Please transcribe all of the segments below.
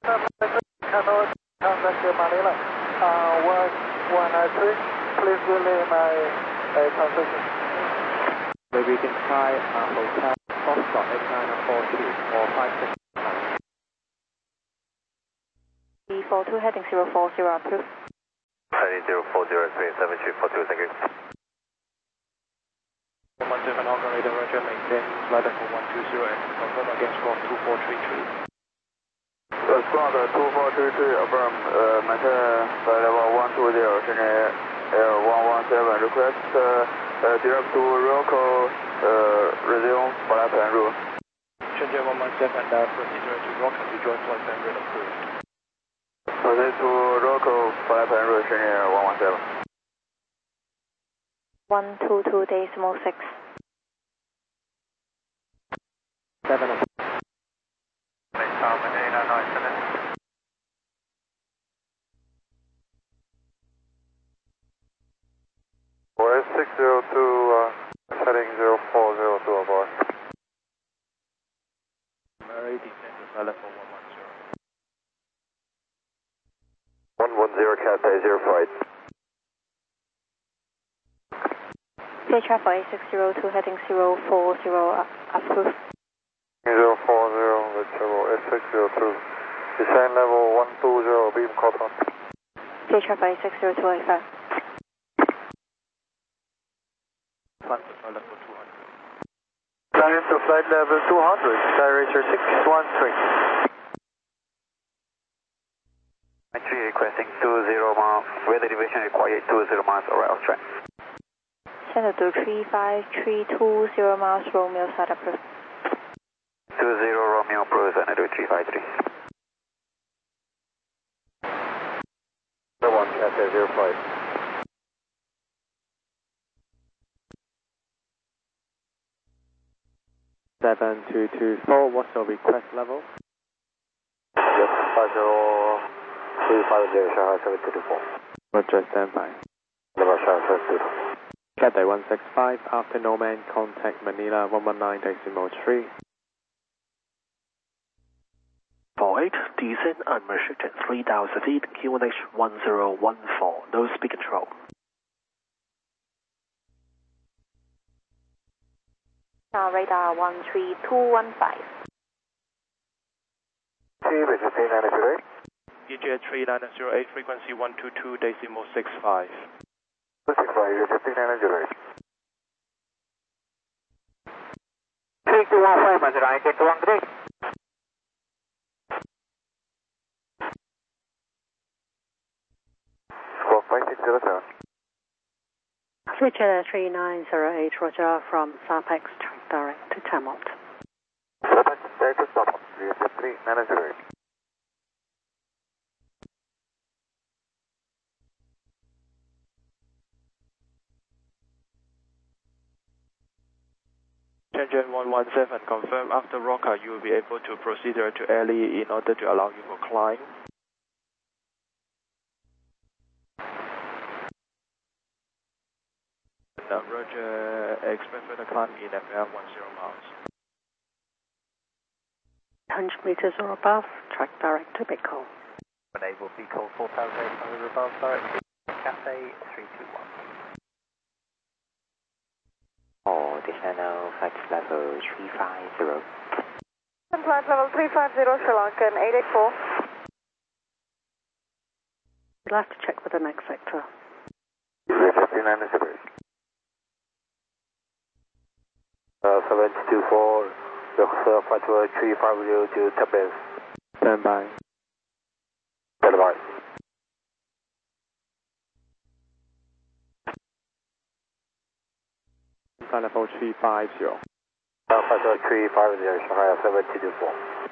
Contact Manila. 193. Please relay my transition. Maybe we can try Hotel Foxtrot 8942 or 569. B42 heading 040 approved. Heading 040, 37342, thank you. 17 Hong Kong radar, Roger, maintain flight level 120 and confirm against squawk 2433. Squawk 2433, affirm, maintain flight level 120, Shanghai Air 117, request direct to local, resume flight plan route. Shenzhen 117, procedure to Rock and rejoin flight plan route approved. Proceed to local flight plan route, Shanghai Air 117. 122.6. 7 of Or 602, heading 0402 aboard. Murray, descend to flight level 110. 110, Cathay 05. Clear traffic 8602 heading 040 approved. 040, with 602. Descend level 120, beam caught on. Clear traffic 860285. Flight to flight level 200. Climb to flight level 200, director 613. Entry requesting 20 miles, weather deviation required 20 miles or else track. Center to 35320 miles, Romeo side approved. 20 Romeo approved, and 353. 1 Cathay 05. 7224, what's your request level? Yes, 50350, Shanghai 724. Roger, standby. Level Shanghai 724. Cathay 165, after no man, contact Manila 119.3. 48, descend unrestricted 3,000 feet, QNH 1014, no speed control. Radar 13215. EJ 3908, frequency 122.65. 3215, Manila, get 1 grade. Squawk 5607. Richard 3908, Roger, from SAPEX direct to Tamalt. SAPEX direct to Tamalt, 3908. Shenzhen 117, confirm after Roca you will be able to proceed to LE in order to allow you for climb. Roger, expect further climb in FL 10 miles. 100 meters or above, track direct to Bicol. Enable Bicol 4800 above, direct Cathay 321. Or descend now, flight level 350. Flight level 350, Sri Lankan 884. You'll have to check with the next sector. 724, flight level 350 to Tabriz. Standby. Standby. Flight level 350. Flight level 350, Shanghai 724.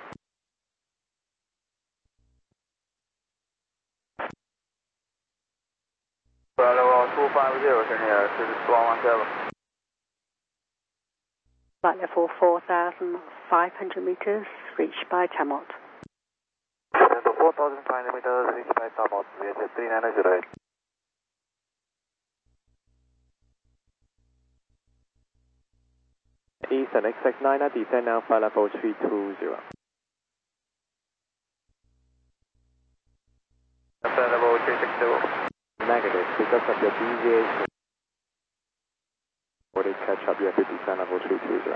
Flight level 250, Shanghai 117. Flight level 4,500 meters, reached by Tamalt. 4,500 meters, reached by Tamalt, VHF 3908. Eastern XX9, descend now, flight level 320. level 360. Negative, because of the deviation. Would it catch up your descent level 320?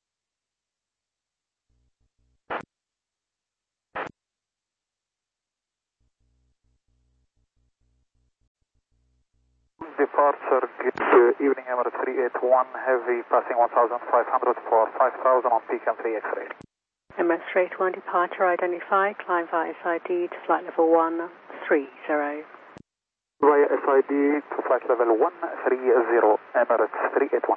Departure gate evening Emirates 381, heavy passing 1500 for 5000 on PCAM 3 X-ray. Emirates 381 departure identified, climb via SID to flight level 130. Via SID to flight level 130, Emirates 381.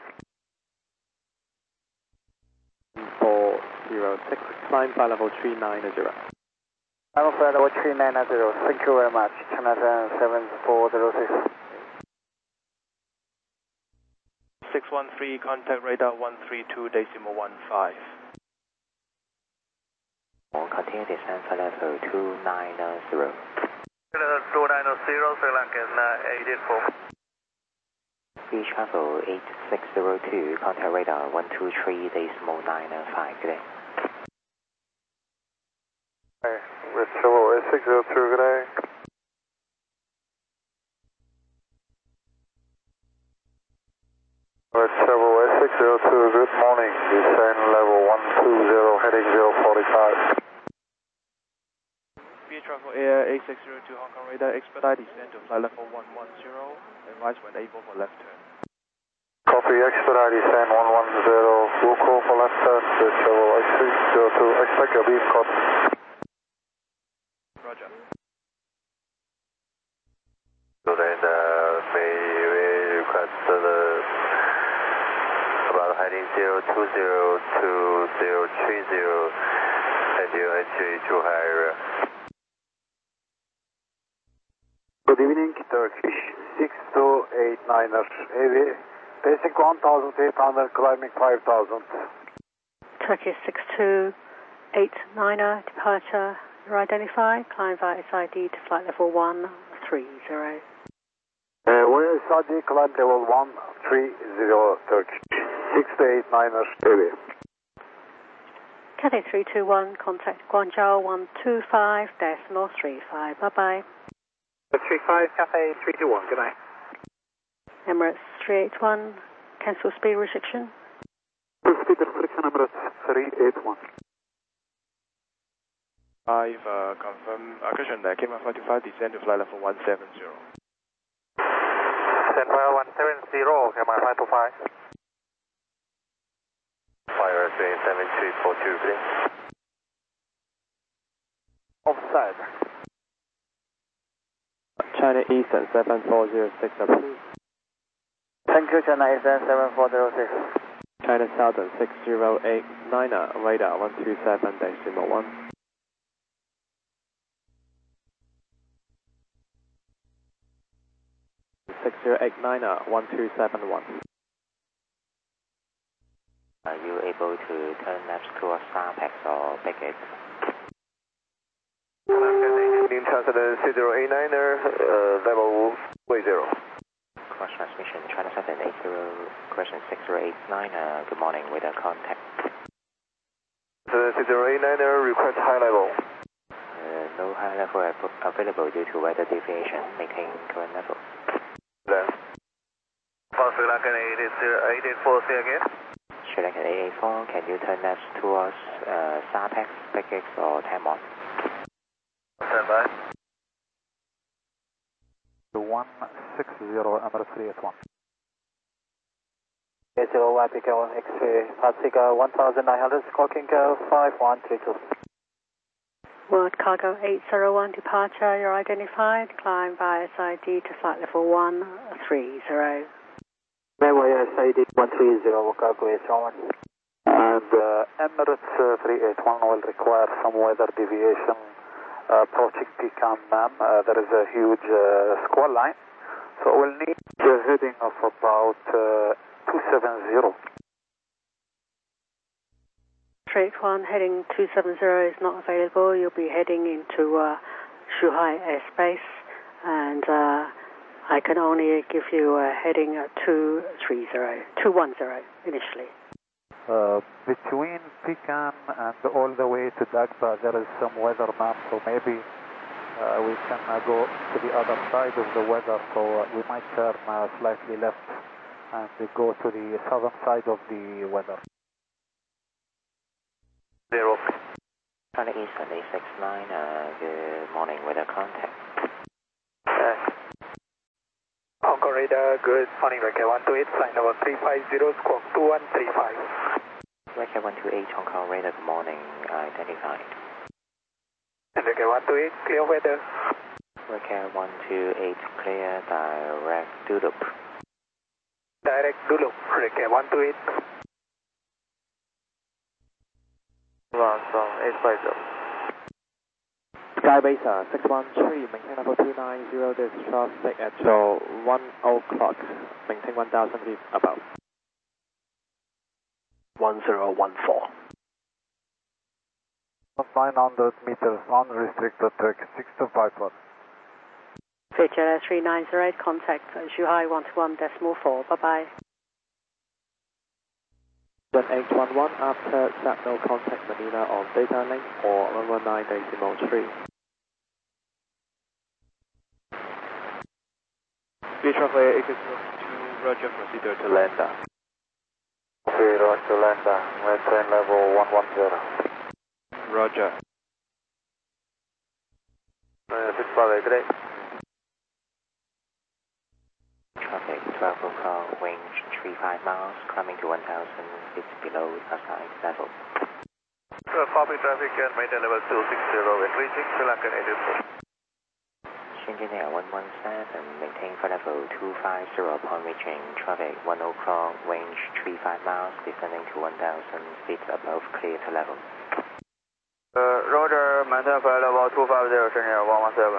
406, climb by level 390. I'm flight level 390, thank you very much, China 7406. 613, contact radar 132.15. Continue descent for level 290. 290, Sri Lankan 884. Beach travel 8602, contact radar 123.95 today. Hey, with travel 8602, good day. With travel 8602, good morning. Descent level 120, heading 045. Via Travel Air 8602 Hong Kong radar, expedite descent to flight level 110, advise when able for left turn. Copy, expedite descent 110, we'll call for left turn, with travel 8602, expect your beam code. Roger. So then, may we request about heading 020 to 030 and your entry to high area. Good evening, Turkish 6289ers, heavy, basic 1800, climbing 5000. Turkish 6289 departure, you're identified, climb via SID to flight level 130. Where SID, climb level 130, Turkish 6289ers, heavy. Cathay 321, contact Guangzhou 125.35, bye-bye. 35, Cathay 321, good night. Emirates 381, cancel speed restriction. Speed restriction, Emirates 381. 5, confirm, cushion there, Cayman 45, descend to flight level 170. Descent file 170, Cayman 525. Fire 7342, please. Offside. China Eastern 7406, approved. Thank you, China Eastern 7406. China Southern 6089, radar 127.1. 6089, 1271. Are you able to turn left towards Sarpex or Beckett? China 089er, level 30. Cross transmission, China 780, question 6089, good morning, with a contact. 089er, request high level. No high level available due to weather deviation, maintain current level. Then. For Sri Lankan 884, say again. Sri Lankan 884, can you turn left towards Sarpex, Beckett or Tamworth? Stand by. 160, Emirates 381. 80 YPK X-ray, passing 1900, squawking 5132. World Cargo 801 departure, you're identified, climb via SID to flight level 130. Via SID 130, World Cargo 801. And Emirates 381 will require some weather deviation approaching PCAM, ma'am. There is a huge squall line, so we'll need a heading of about 270. 381 heading 270 is not available. You'll be heading into Zhuhai airspace, and I can only give you a heading at 210 initially. Between Pecan and all the way to Dagba, there is some weather, ma'am, so maybe we can go to the other side of the weather, so we might turn slightly left and go to the southern side of the weather. 0. China Eastern 869, good morning, weather contact. Hong Kong radar, good morning, Rekia 128, flight level 350, squawk 2135. Rekia 128, Hong Kong radar, good morning, identified. Rekia 128, clear weather. Rekia 128, clear, direct Dulup. Direct Dulup, Rekia 128. From 850. Skybase 613, maintain level 290, this traffic at 1 o'clock, maintain 1000 feet above. 1014. 900 meters, unrestricted track, 6251. Victor 3908, contact Shuhai 121.4, bye-bye. 1811 after set no contact Manila on data link or 119.3. Traffic 862, Roger, procedure to Landa. Okay, Roger, Landa, maintain level 110. Roger. 658 today. Traffic 12 o'clock, range 35 miles, climbing to 1,000 feet below outside level. Copy traffic and maintain level 260 and reaching Sri Lankan 84. Shenzhen Air 117, maintain flight level 250 upon reaching traffic 1 o'clock, range 35 miles, descending to 1,000 feet above clear to level. Roger, maintain flight level 250, Shenzhen Air 117.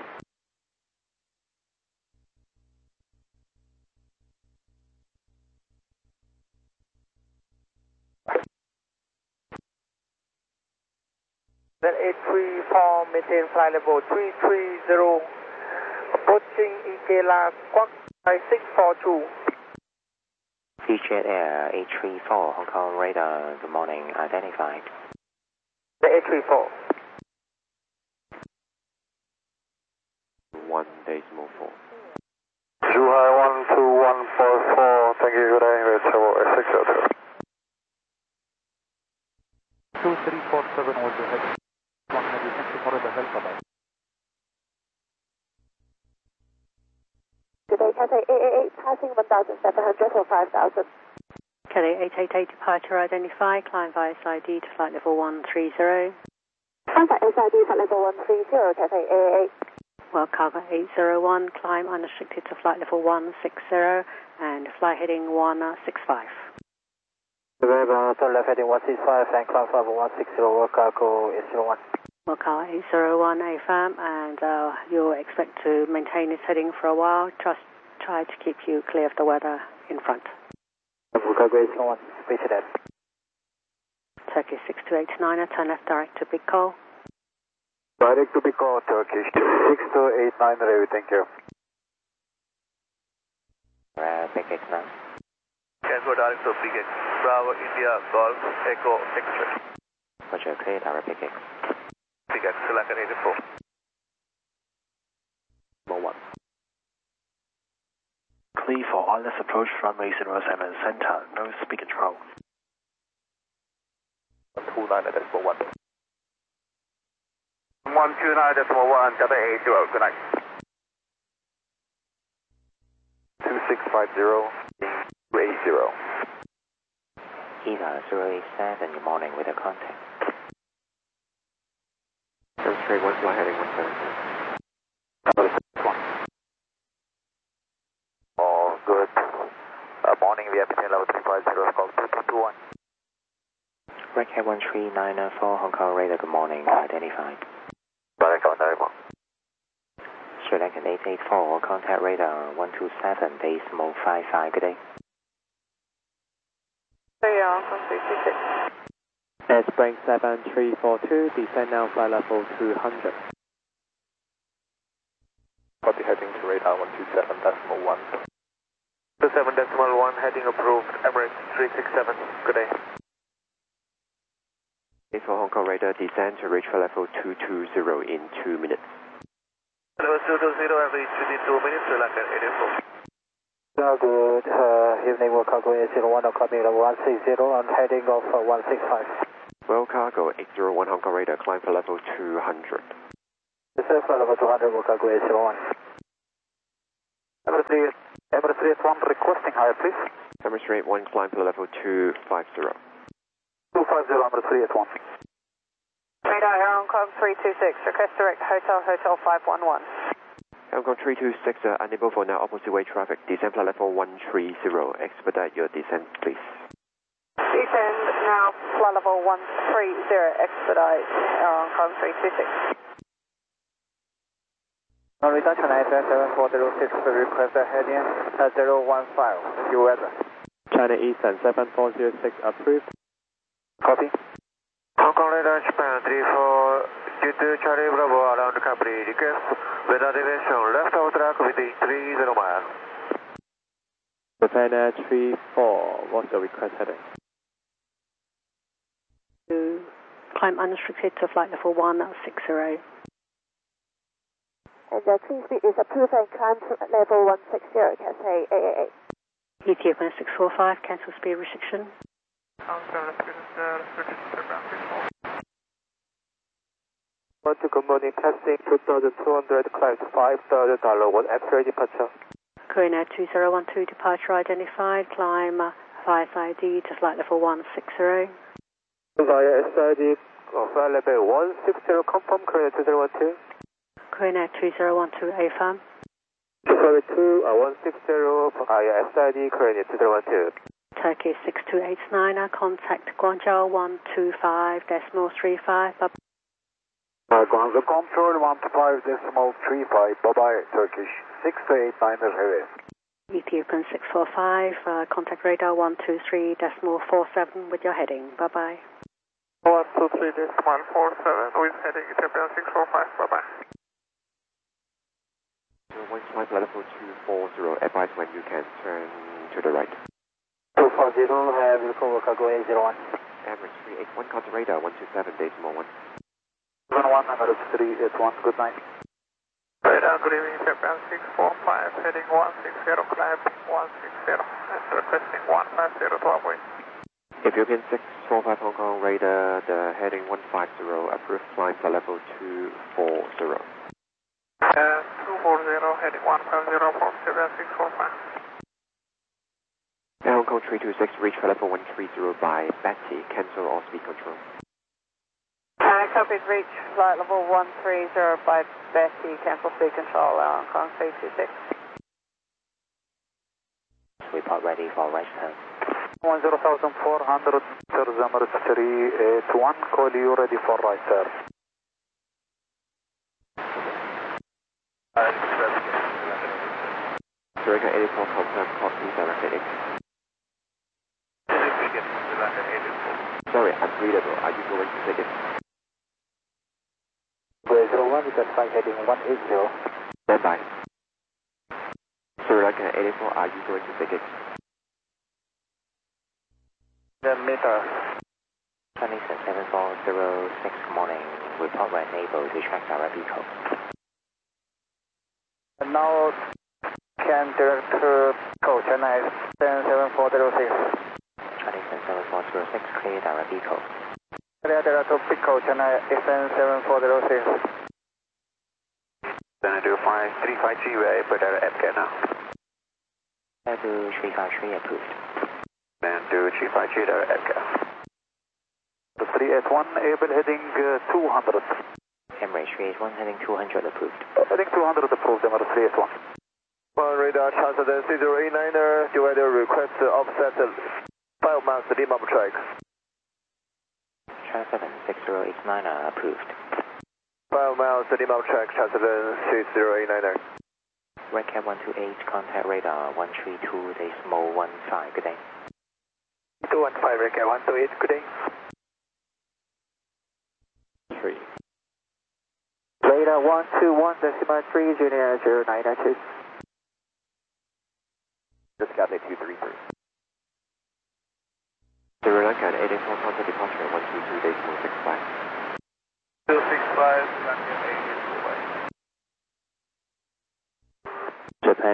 Then 834, maintain flight level 330, approaching Ikela, squawk 642. VJet Air 834, Hong Kong radar, good morning, identified. The 834. 1.4. Zhuhai 12144, thank you, good day, with travel 602. 2347 was your heading. One heavy, thank you for the help about. Good day, Cathay 888, passing 1,700 for 5,000. Kelly 888, departure identified, climb via SID to flight level 130. Contact SID flight level 130, Cathay 888. Well, Cargo 801, climb unrestricted to flight level 160 and fly heading 165. Turn left heading 165 and climb flight level 160, work cargo 801. Well, Cargo 801, AFAM, and you'll expect to maintain this heading for a while. Just try to keep you clear of the weather in front. Cargo 801, appreciate that. Turkish 6289, turn left direct to Big Call. Direct to Big Call, Turkish 6289, Ravi, thank you. Big X now. Can go direct to Big X. Bravo, India, Golf, Echo, X-ray. Roger, clear, direct Big X. Big X, Sri Lankan 84. Number 1. Clear for wireless approach runway 07 center, no speed control. 129.1. 129.1, Cathay 80, good night. 2650, 280. EVA 087, good morning, with a contact. 731, fly heading 170. All good. Morning, we have maintain level 350, call 2221. Rekia 13904, Hong Kong radar, good morning, identified. Direct on Diamond. Sri Lankan 884, contact radar 127, decimal 55, good day. Spring 7342, descend now flight level 200. Copy heading to radar 127.1. 27.1, heading approved, Emirates 367, good day. For Hong Kong radar, descend to reach flight level 220 in 2 minutes. Level 020, average within 2 minutes, Sri Lankan 84. Good evening, World Cargo 801, climbing level 160 and heading off 165. World Cargo 801 Hong Kong radar, climb for level 200. This is for level 200, World Cargo 801. Emirates 381 requesting higher, please. Emirates 381, climb for level 250. 250, Emirates 381. Radar Air Hong Kong 326, request direct Hotel 511. Hong Kong 326, unable for now opposite way traffic. Descend for level 130. Expedite your descent, please. Descend now, flight level 130, expedite Air Hong Kong 326. Reduction IFS 7406, request heading 015, your weather. China Eastern 7406, approved. Copy. Hong Kong radar Japan 34, due to Charlie Bravo around company request, weather deviation left of track within 30 miles. Japan Air 34, what's the request heading? To climb unrestricted to flight level 160. And the clean speed is approved and climb to level 160, Cathay AAA. Ethiopian 645, cancel speed restriction. Good morning, testing 2200, climb to $5,000, one extra departure. Korean Air 2012, departure identified, climb 5ID to flight level 160. Via SID, flight level 160, confirm Korean Air 2012. Korean Air 2012, AFAM. 252, 160, via SID, Korean Air 2012. Turkey 6289, contact Guangzhou 125.35. Guangzhou Control 125.35, bye-bye, Turkish 6289 heavy. Ethiopian 645, contact radar 123.47 with your heading. Bye-bye. 123.47 with heading Ethiopian 645, bye-bye. One climb for level 240, advise when you can turn to the right. 240, have World Cargo 801. Emirates 381, contact radar 127, decimal 1. 1 Emirates 381, good night. Radar, good evening, Japan 645, heading 160, climb 160, and requesting 150 to avoid. Ethiopian 645 Hong Kong radar, the heading 150, approved climb for level 240. 240, heading 150 from Japan 645. Hong Kong 326, reach for level 130 by Betty, cancel all speed control. Copied, reach flight level 130 by Betty, cancel speed control, Hong Kong 326. Report ready for right turn. 10,400, Emirates 381, call you ready for right turn. American 84, confirm copy, direct heading. Sorry, unreadable. Are you going to take it? 01, you can fly heading 180. Stand by. Sri Lanka 84, are you going to take it? The meter. Sunny 7406, good morning. Report when able to track direct vehicle. And now can direct to code Chennai 77406. Sunny 7406, clear direct vehicle. Clear direct to Pico Chennai 77406. Then do 353, but FK now. Level 353 approved. Then do 353, FK. The 381, able heading 200. Emirates 381, heading 200 approved. Heading 200 approved, Emirates 381. One radar transcendent 3089er, divider request offset 5 miles minimum track. Transcendent 6089er approved. 5 miles minimum track, transcendent 3089er. Red Cap 128, contact radar 132.15, good day. 215, Red Cap 128, good day. 3. Radar 121.3, Junior 0992. Just got it 233. Sri Lanka 84, contact departure 122.65. 265, Lanka 84.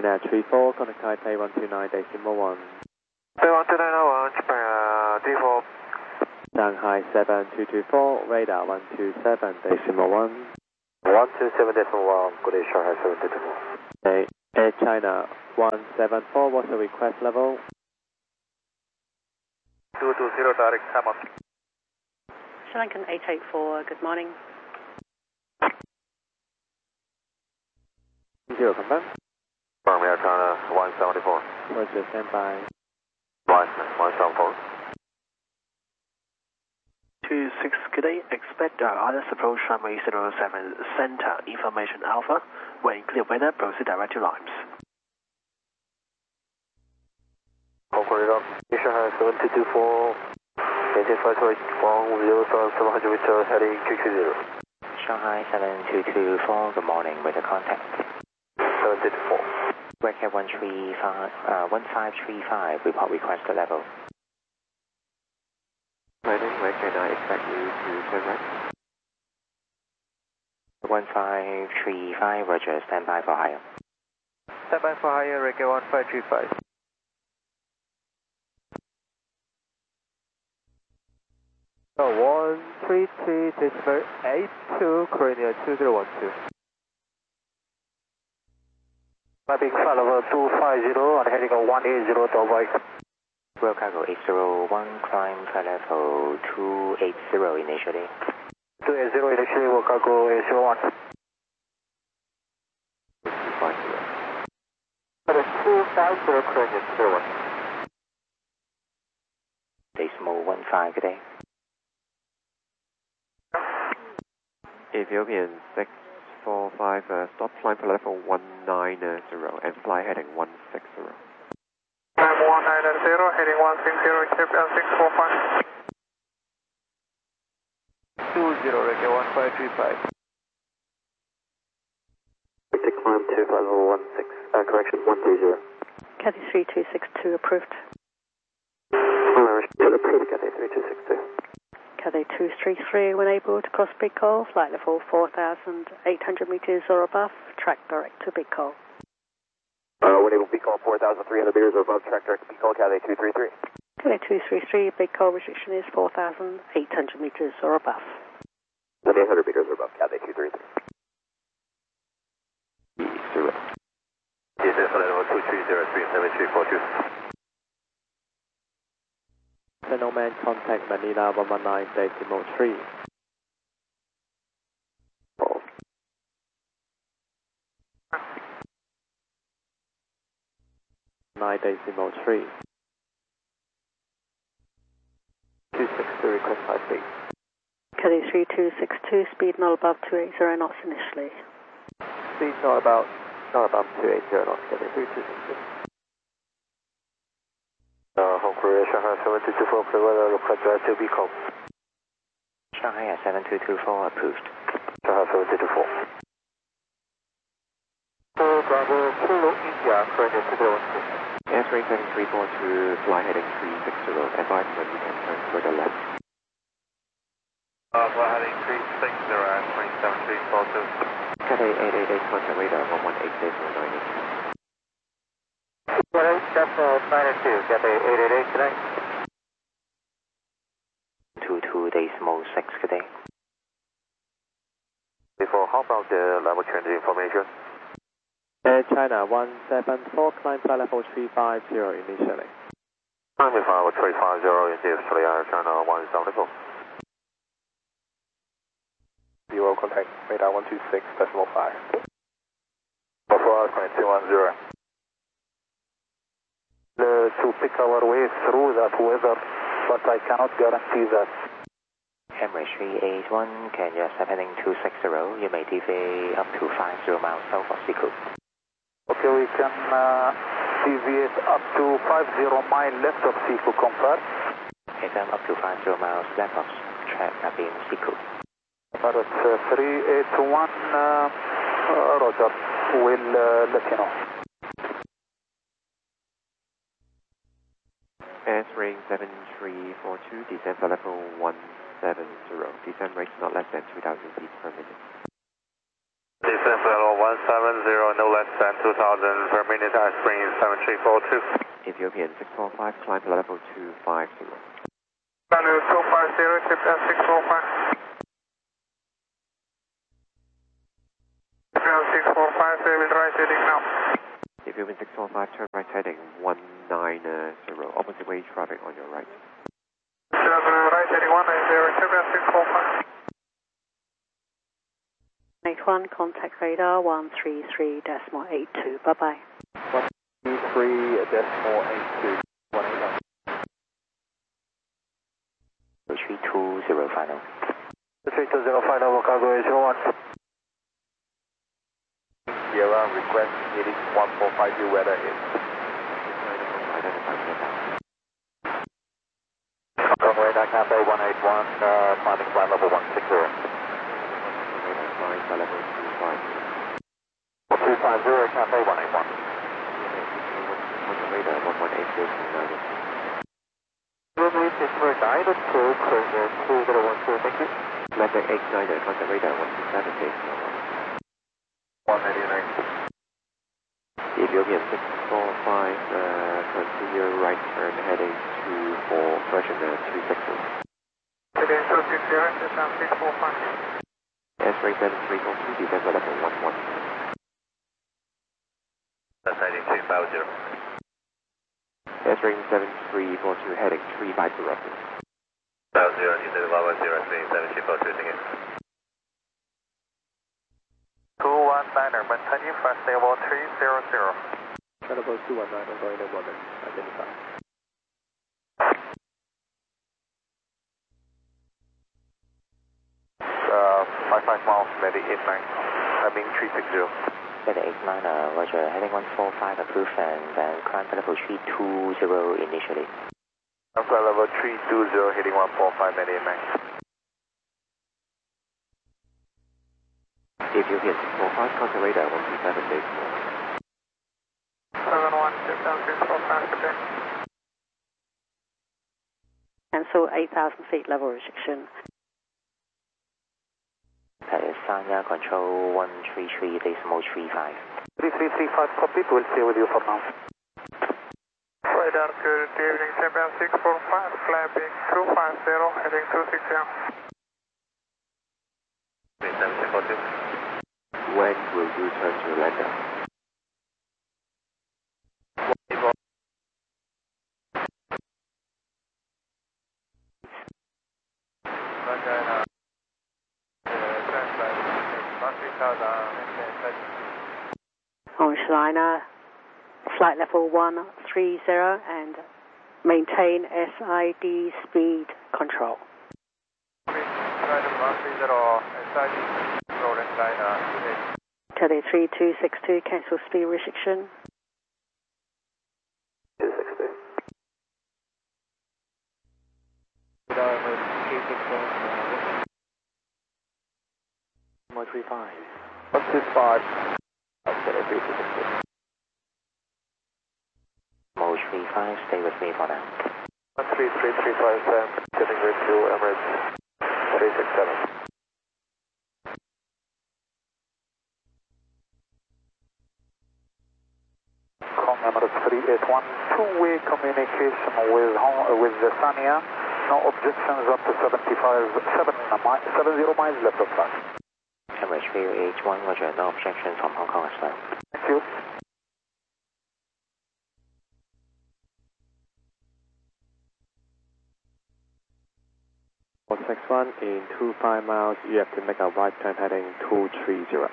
China 34, contact Taipei 129.1. Taipei 129.1, Japan 34. Shanghai 7224, radar 127.1. 127.1, good day, Shanghai 7224. Okay, Air China 174, what's the request level? 220 direct, Hammer. Sri Lankan 884, good morning. 0, confirm. Confirm, Air China 174. Roger, standby. 174. 26, good day. Expect ILS approach runway 07 center, information Alpha. When clear weather, proceed direct to lines. Corridor, Shanghai 7224. Maintain flight to 10,700 meters, heading 220. Shanghai 7224, good morning, with the contact. 724. Record 1535, report requested level. Landing, where can I expect you to turn right? 1535, Roger, standby for higher. Standby for higher, record 1535. Oh, 133.82, Korea 2012. Mapping flight level 250 and heading on 180 to avoid. Royal Cargo 801, climb flight level 280 initially. 280 initially, Royal Cargo 801. 250. That is 250, Korea 201. Decimal 15, good day. Ethiopian 645, stop climb for level 190 and fly heading 160. Climb 190, heading 160, check and 645. 20, record 1535. Climb to flight level 16, correction 130. Cathay 3262 approved. Approved, Cathay 3262. Cathay 233, when able to cross Big Col, flight level 4,800 meters or above, track direct to Big Col. When able to Big Col 4,300 meters or above, track direct to Big Col, Cathay 233. Cathay 233, Big Col restriction is 4,800 meters or above. 800 meters or above, Cathay 233. 0. Yes, flight level 23037342. Gentlemen, contact Manila 119.3. 9.3. 262, request 53. Cathay 3262, speed not above 280 knots initially. Speed not above 280 knots, Cathay 3262. Hong Korea, Shanghai 7224, clear weather, request direct to Big Col. Shanghai at 7224, approved. Shanghai 7224. Bravo, Kilo, India, Korea 2012. Answering 7342, fly heading 360, advise when you can turn to the left. Fly heading 360 at 27342. Cathay 888, contact radar 118098. Well, that's 92, Cathay 888 today. 22 decimal 6, good day. Before, how about the level change information? Air China 174, climb flight level 350 initially. Climb flight level 350 initially, Air China 174. 0, contact radar 126.5. Before, 2210. To pick our way through that weather, but I cannot guarantee that. Emirates 381, can you accept heading 260? You may deviate up to 50 miles south of Siku. Okay, we can deviate up to 50 miles left of Siku, confirm. FM up to 50 miles left of track in Siku. That's 381, Roger, we'll let you know. Answering 7342, descend for level 170. Descend rate not less than 2,000 feet per minute. Descend for level 170, no less than 2000 per minute, Spring 7342. Ethiopian 645, climb to level 250. Channel 250, tip 645. 645, stable right heading now. Ethiopian 645, turn right heading 190, opposite way traffic on your right. Right heading 190, Ethiopian 645. 81, contact radar 133.82. Bye-bye. 133.82. 181. 320 final. 320 final, cargo is 01. Sierra, request heading 1450, weather is. Runway Cafe 181, climbing flight level 160. Flying by level 250. 250, Cafe 181. Radar 118. Runway Pittsburgh guided to cruiser 2012, thank you. Level 89, contact radar 127. 189. Ethiopian 645, continue right turn heading to for version 260. Heading 260, System 645. S-ray 7342, descend by level 11. That's heading 350. S-ring 7342, heading 350. 50, descend level 03, 7342, again. 219er, maintain flight level 300. Level 219, going to London, identify. 55 miles, Medi 89, climbing 360. Medi 89, Roger, heading 145 approved and then climb to level 320 initially. I'm flight level 320, heading 145, Medi 89. Ethiopian 645, contact radar 127, base 71, System 645, today. Cancel 8,000 feet level restriction. That is Sanya Control 133.35. 3335, copy, we'll stay with you for now. Radar, good evening, Champion 645, flapping 250, heading 260. When will you turn to lander? Orange Liner, flight level 130 and maintain SID speed control. Tele 3262, cancel speed restriction. 260. 135. 125. Tele 3262. Mode 35, stay with me for now. 13335, getting ready to Emirates 367. Emirates 381, two-way communication with the Sanya. No objections up to 70 miles left of flight. Emirates 381, Roger, no objections from Hong Kong as well. Thank you. In 25 miles, you have to make a right turn heading 230.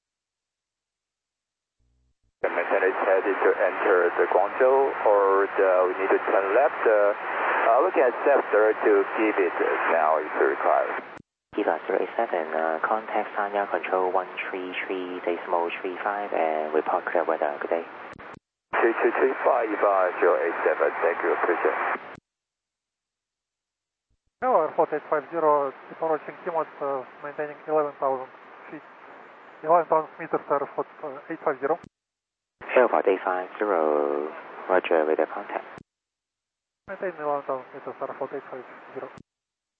The maintainer is headed to enter the Guangzhou, or we need to turn left. We can step there to give it now if required. Kiva 087, contact Sanya Control 133.35 and report clear weather. Good day. 3235 087, thank you, appreciate it. Hello, Air 4850, approaching Timot, maintaining 11,000 feet, 11,000 meters, Air 850. Air 4850, Roger, with the contact. Maintain 11,000 meters, Air 4850.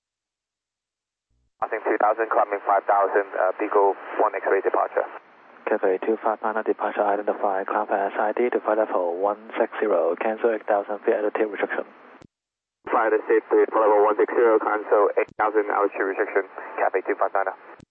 Passing 2,000, climbing 5,000, Beagle 1 X-ray departure. Cathay 259 departure identified, climb pass ID to flight level 160, cancel 8,000 feet altitude restriction. Flight safety, level 160, cancel 8,000 altitude restriction, Cathay 259.